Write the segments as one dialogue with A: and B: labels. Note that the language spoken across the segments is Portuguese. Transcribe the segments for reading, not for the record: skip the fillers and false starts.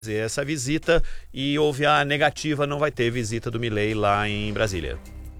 A: essa visita e houve a negativa, não vai ter visita do Milei lá em Brasília.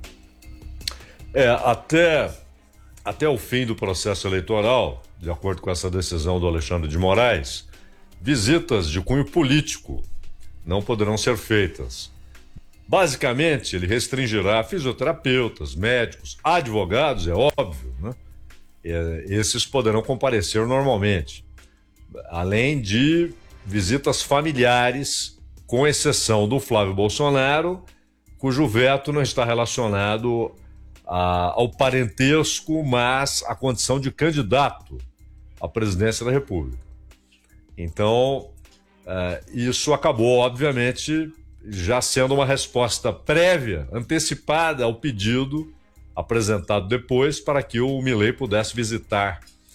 B: Até o fim do processo eleitoral, de acordo com essa decisão do Alexandre de Moraes, visitas de cunho político não poderão ser feitas. Basicamente, ele restringirá fisioterapeutas, médicos, advogados, é óbvio, né? Esses poderão comparecer normalmente, além de visitas familiares, com exceção do Flávio Bolsonaro, cujo veto não está relacionado ao parentesco, mas à condição de candidato à presidência da República. Então, isso acabou, obviamente, já sendo uma resposta prévia, antecipada ao pedido apresentado depois para que o Milei pudesse visitar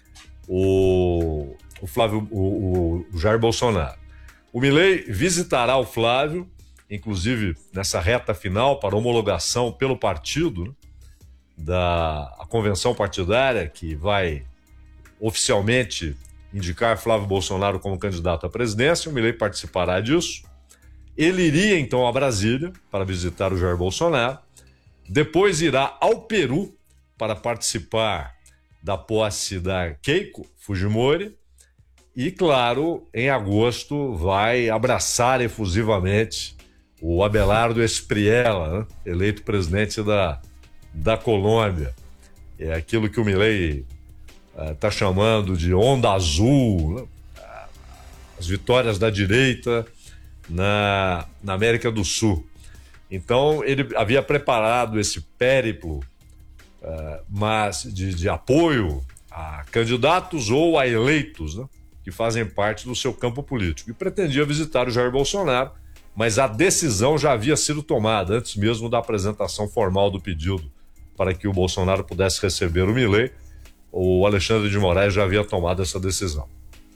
B: o Jair Bolsonaro. O Milei visitará o Flávio, inclusive nessa reta final para homologação pelo partido, né, da convenção partidária que vai oficialmente indicar Flávio Bolsonaro como candidato à presidência. O Milei participará disso. Ele iria então a Brasília para visitar o Jair Bolsonaro, depois irá ao Peru para participar da posse da Keiko Fujimori e, claro, em agosto vai abraçar efusivamente o Abelardo Espriella, né, eleito presidente da Colômbia. É aquilo que o Milei está chamando de onda azul, né? As vitórias da direita na América do Sul. Então, ele havia preparado esse périplo, mas de apoio a candidatos ou a eleitos, né, que fazem parte do seu campo político. E pretendia visitar o Jair Bolsonaro, mas a decisão já havia sido tomada antes mesmo da apresentação formal do pedido para que o Bolsonaro pudesse receber o Milei. O Alexandre de Moraes já havia tomado essa decisão.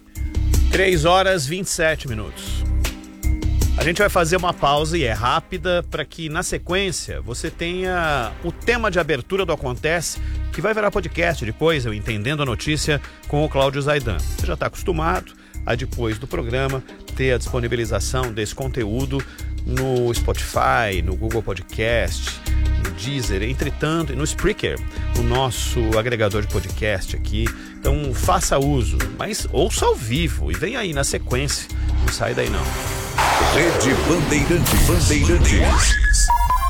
A: 3h27. A gente vai fazer uma pausa e é rápida para que na sequência você tenha o tema de abertura do Acontece, que vai virar podcast depois, eu Entendendo a Notícia com o Cláudio Zaidan. Você já está acostumado a depois do programa ter a disponibilização desse conteúdo no Spotify, no Google Podcast, no Deezer, entretanto, e no Spreaker, o nosso agregador de podcast aqui. Então faça uso, mas ouça ao vivo e vem aí na sequência, não sai daí não.
C: Rede Bandeirantes.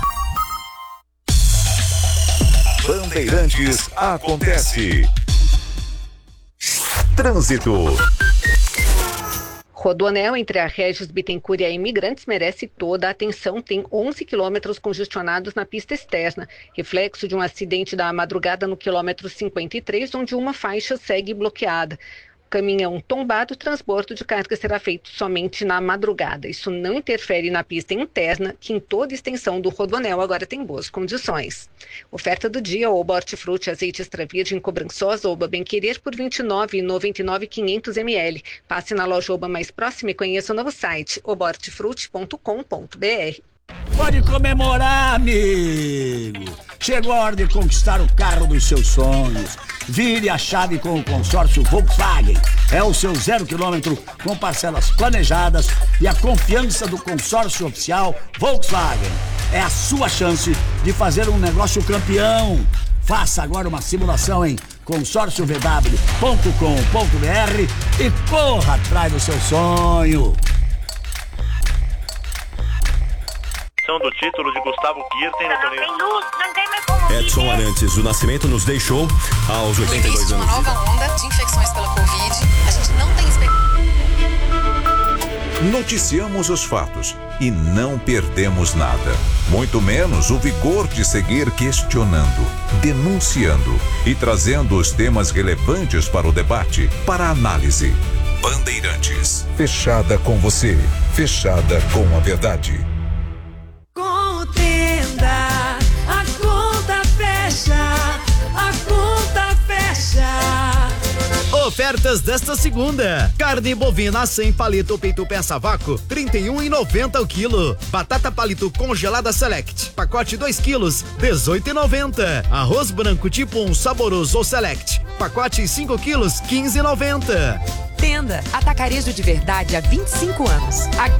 C: Bandeirantes acontece. Trânsito.
D: Rodoanel entre a Regis Bittencourt e a Imigrantes merece toda a atenção. Tem 11 quilômetros congestionados na pista externa, reflexo de um acidente da madrugada no quilômetro 53, onde uma faixa segue bloqueada. Caminhão tombado, o transbordo de carga será feito somente na madrugada. Isso não interfere na pista interna, que em toda a extensão do Rodoanel agora tem boas condições. Oferta do dia: Oba Hortifruti azeite extra virgem cobrançosa Oba Bem Querer por R$ 29,99 500 ml. Passe na loja Oba mais próxima e conheça o novo site obahortifruti.com.br.
E: Pode comemorar, amigo! Chegou a hora de conquistar o carro dos seus sonhos. Vire a chave com o consórcio Volkswagen. É o seu 0 km com parcelas planejadas e a confiança do consórcio oficial Volkswagen. É a sua chance de fazer um negócio campeão. Faça agora uma simulação em consórciovw.com.br e corra atrás do seu sonho.
F: Do título de Gustavo Kirten no torneio.
C: Edson Arantes do Nascimento nos deixou aos 82 anos.
G: Uma nova onda de infecções pela Covid. A gente não tem
C: Noticiamos os fatos e não perdemos nada. Muito menos o vigor de seguir questionando, denunciando e trazendo os temas relevantes para o debate, para a análise. Bandeirantes. Fechada com você. Fechada com a verdade.
H: Contenda, a conta fecha, a conta fecha.
I: Ofertas desta segunda: carne bovina sem palito peito peça vácuo, R$ 31,90 o quilo. Batata palito congelada Select, pacote 2 quilos, R$ 18,90. Arroz branco tipo 1 saboroso ou Select, pacote 5 quilos, R$ 15,90.
J: Tenda, atacarejo de verdade há 25 anos.